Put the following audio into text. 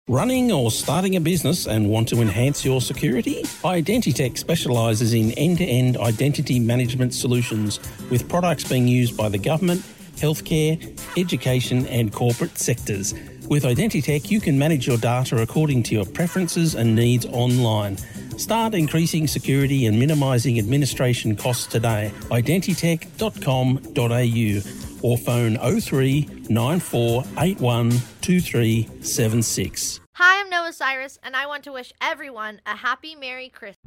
Running or starting a business and want to enhance your security? Identitech specialises in end-to-end identity management solutions with products being used by the government, healthcare, education and corporate sectors. With Identitech, you can manage your data according to your preferences and needs online. Start increasing security and minimising administration costs today. Identitech.com.au or phone 03 9481 2376. Hi, I'm Noah Cyrus, and I want to wish everyone a happy Merry Christmas.